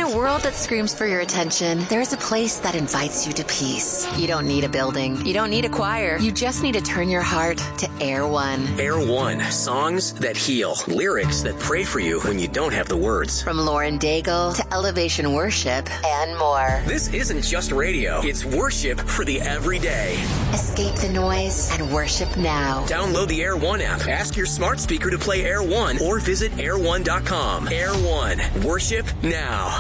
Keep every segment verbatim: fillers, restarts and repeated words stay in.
a world that screams for your attention, there's a place that invites you to peace. You don't need a building. You don't need a choir. You just need to turn your heart to Air One. Air One. Songs that heal. Lyrics that pray for you when you don't have the words. From Lauren Daigle to Elevation Worship and more. This isn't just radio. It's worship for the everyday. Escape the noise and worship now. Download the Air One app. Ask your smart speaker to play Air One or visit air one dot com. Air One. Worship now.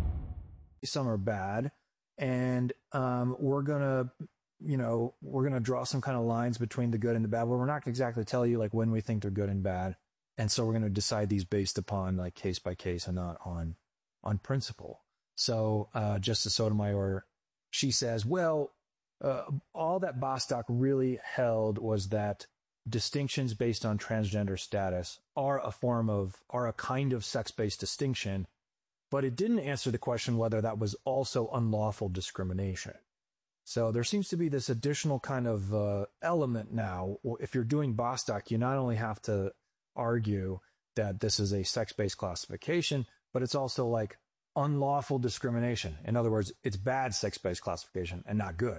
Some are bad, and um, we're gonna, you know, we're gonna draw some kind of lines between the good and the bad. But we're not exactly tell you like when we think they're good and bad, and so we're gonna decide these based upon like case by case and not on on principle. So uh, Justice Sotomayor, she says, well, uh, all that Bostock really held was that distinctions based on transgender status are a form of are a kind of sex-based distinction. But it didn't answer the question whether that was also unlawful discrimination. So there seems to be this additional kind of uh, element now. If you're doing Bostock, you not only have to argue that this is a sex-based classification, but it's also like unlawful discrimination. In other words, it's bad sex-based classification and not good.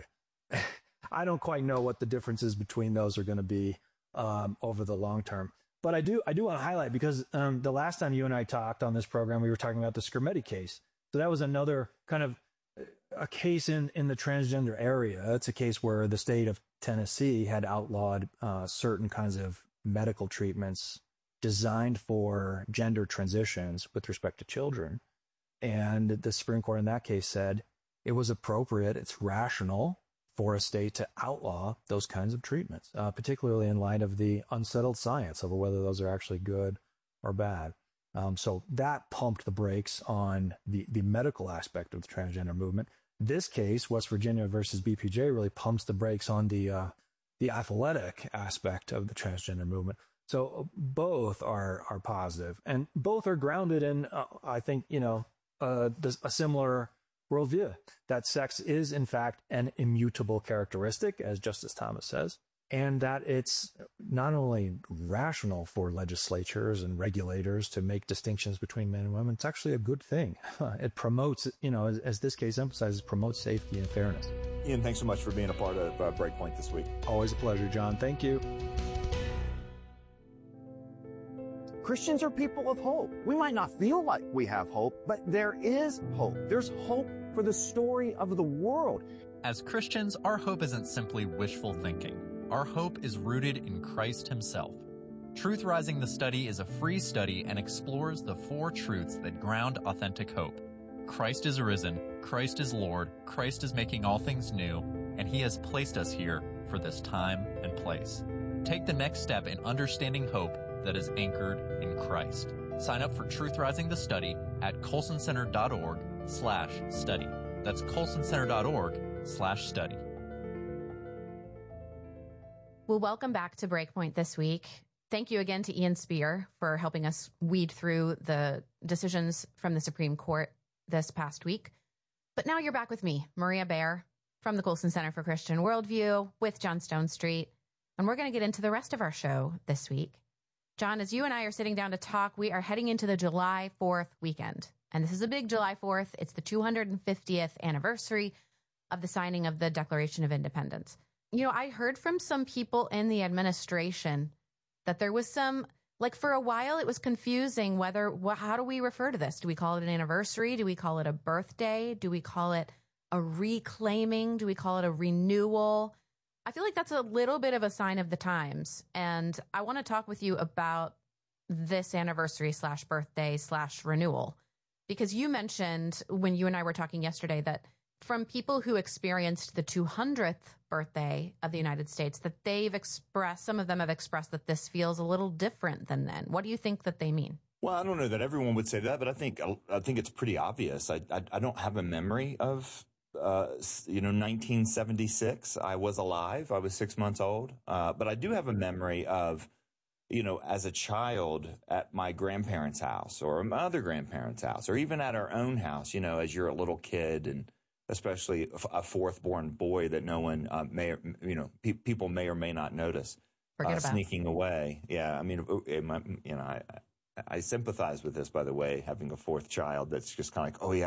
I don't quite know what the differences between those are going to be um, over the long term. But I do I do want to highlight, because um, the last time you and I talked on this program, we were talking about the Skrmetti case. So that was another kind of a case in, in the transgender area. It's a case where the state of Tennessee had outlawed uh, certain kinds of medical treatments designed for gender transitions with respect to children. And the Supreme Court in that case said it was appropriate, it's rational for a state to outlaw those kinds of treatments, uh, particularly in light of the unsettled science over whether those are actually good or bad. Um, so that pumped the brakes on the, the medical aspect of the transgender movement. This case, West Virginia versus B P J, really pumps the brakes on the uh, the athletic aspect of the transgender movement. So both are are positive, and both are grounded in, uh, I think, you know, uh, a similar worldview, that sex is in fact an immutable characteristic, as Justice Thomas says, and that it's not only rational for legislatures and regulators to make distinctions between men and women, it's actually a good thing. It promotes, you know, as, as this case emphasizes, promotes safety and fairness. Ian, thanks so much for being a part of uh, Breakpoint this week. Always a pleasure, John. Thank you. Christians are people of hope. We might not feel like we have hope, but there is hope. There's hope for the story of the world. As Christians, our hope isn't simply wishful thinking. Our hope is rooted in Christ himself. Truth Rising the Study is a free study and explores the four truths that ground authentic hope. Christ is arisen, Christ is Lord, Christ is making all things new, and he has placed us here for this time and place. Take the next step in understanding hope that is anchored in Christ. Sign up for Truth Rising the Study at colsoncenter.org slash study. That's colsoncenter.org slash study. Well, welcome back to Breakpoint this week. Thank you again to Ian Spear for helping us weed through the decisions from the Supreme Court this past week. But now you're back with me, Maria Bear, from the Colson Center for Christian Worldview with John Stonestreet. And we're going to get into the rest of our show this week. John, as you and I are sitting down to talk, we are heading into the July fourth weekend. And this is a big July fourth. It's the two hundred fiftieth anniversary of the signing of the Declaration of Independence. You know, I heard from some people in the administration that there was some, like for a while, it was confusing whether, wh- how do we refer to this? Do we call it an anniversary? Do we call it a birthday? Do we call it a reclaiming? Do we call it a renewal? I feel like that's a little bit of a sign of the times. And I want to talk with you about this anniversary slash birthday slash renewal, because you mentioned when you and I were talking yesterday that from people who experienced the two hundredth birthday of the United States, that they've expressed, some of them have expressed that this feels a little different than then. What do you think that they mean? Well, I don't know that everyone would say that, but I think I think it's pretty obvious. I I, I don't have a memory of Uh, you know, nineteen seventy-six, I was alive. I was six months old. Uh, but I do have a memory of, you know, as a child at my grandparents' house or my other grandparents' house, or even at our own house, you know, as you're a little kid, and especially a fourth born boy that no one uh, may, you know, pe- people may or may not notice uh, sneaking away. Yeah. I mean, it, it, you know, I, I sympathize with this, by the way, having a fourth child that's just kind of like, oh, yeah.